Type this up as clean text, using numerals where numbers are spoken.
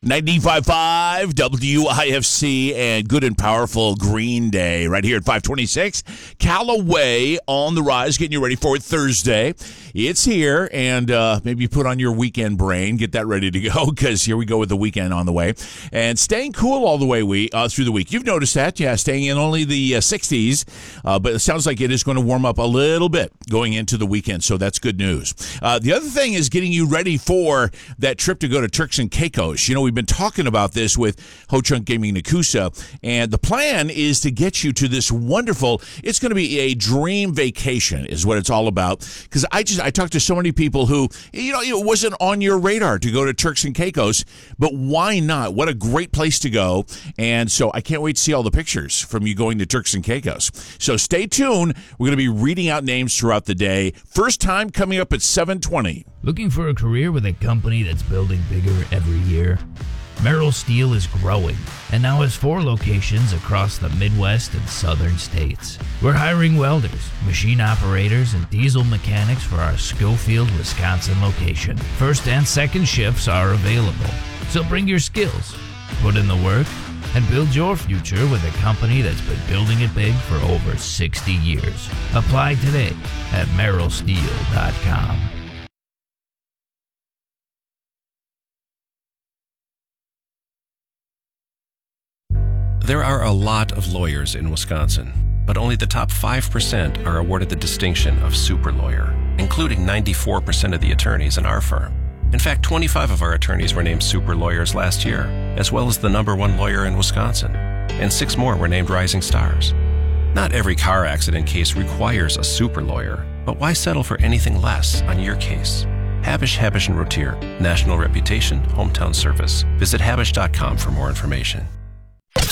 95.5 WIFC and good and powerful Green Day right here at 526. Callaway on the rise, getting you ready for Thursday. It's here, and maybe put on your weekend brain, get that ready to go, because here we go with the weekend on the way. And staying cool all the way through the week. You've noticed that, yeah, staying in only the 60s, but it sounds like it is going to warm up a little bit going into the weekend, so that's good news. The other thing is getting you ready for that trip to go to Turks and Caicos. You know, we've been talking about this with Ho Chunk Gaming Nakusa, and the plan is to get you to this wonderful, it's going to be a dream vacation is what it's all about, because I talked to so many people who, you know, it wasn't on your radar to go to Turks and Caicos, but why not? What a great place to go, and so I can't wait to see all the pictures from you going to Turks and Caicos. So stay tuned. We're going to be reading out names throughout the day. First time coming up at 7:20. Looking for a career with a company that's building bigger every year? Merrill Steel is growing and now has 4 locations across the Midwest and Southern states. We're hiring welders, machine operators, and diesel mechanics for our Schofield, Wisconsin location. First and second shifts are available, so bring your skills, put in the work, and build your future with a company that's been building it big for over 60 years. Apply today at merrillsteel.com. There are a lot of lawyers in Wisconsin, but only the top 5% are awarded the distinction of super lawyer, including 94% of the attorneys in our firm. In fact, 25 of our attorneys were named super lawyers last year, as well as the #1 lawyer in Wisconsin, and 6 more were named rising stars. Not every car accident case requires a super lawyer, but why settle for anything less on your case? Habush, Habush & Rotier, national reputation, hometown service. Visit habush.com for more information.